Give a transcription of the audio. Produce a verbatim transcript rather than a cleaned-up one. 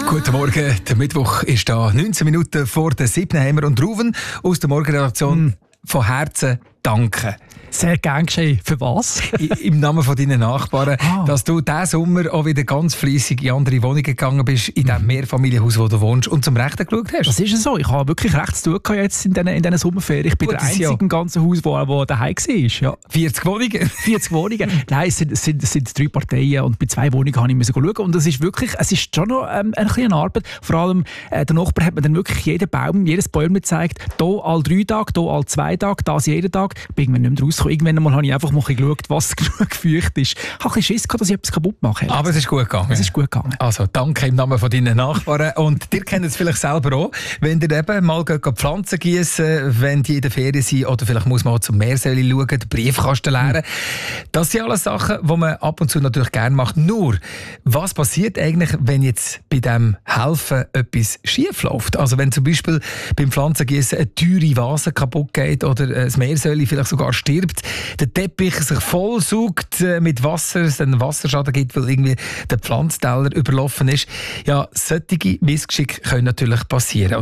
Guten Morgen, der Mittwoch ist da. neunzehn Minuten vor der siebten haben wir und Ruven aus der Morgenredaktion mm. von Herzen danken. Sehr gern geschehen. Für was? Im Namen von deinen Nachbarn, ah. dass du diesen Sommer auch wieder ganz fleissig in andere Wohnungen gegangen bist, in dem Mehrfamilienhaus, wo du wohnst, und zum Rechten geschaut hast. Das ist ja so. Ich habe wirklich recht zu tun jetzt in diesen, in diesen Sommerferien. Ich bin Gutes der Einzige Jahr. Im ganzen Haus, wo, wo daheim war. Ja. vierzig Wohnungen? vierzig Wohnungen. Nein, es sind, es, sind, es sind drei Parteien und bei zwei Wohnungen habe ich schauen. Und es ist wirklich, es ist schon noch ähm, eine kleine Arbeit. Vor allem, äh, der Nachbar hat mir dann wirklich jeden Baum, jedes Bäume gezeigt. Hier alle drei Tage, hier alle zwei Tage, das jeden Tag. Ich bin irgendwann nicht mehr rausgekommen. Irgendwann mal habe ich einfach mal geschaut, was genug feucht ist. Ich habe ein bisschen Schiss gehabt, dass ich etwas kaputt mache. Aber es ist gut gegangen. Es ist gut gegangen. Also danke im Namen von deinen Nachbarn. Und ihr kennt es vielleicht selber auch, wenn ihr eben mal Pflanzen gießen, wenn die in der Ferien sind, oder vielleicht muss man auch zum Meersäule schauen, den Briefkasten leeren. Das sind alles Sachen, die man ab und zu natürlich gerne macht. Nur, was passiert eigentlich, wenn jetzt bei diesem Helfen etwas schief läuft? Also wenn zum Beispiel beim Pflanzengießen eine teure Vase kaputt geht oder das Meersäule vielleicht sogar stirbt, der Teppich sich vollsaugt mit Wasser, es einen Wasserschaden gibt, weil irgendwie der Pflanzteller überlaufen ist. Ja, solche Missgeschicke können natürlich passieren.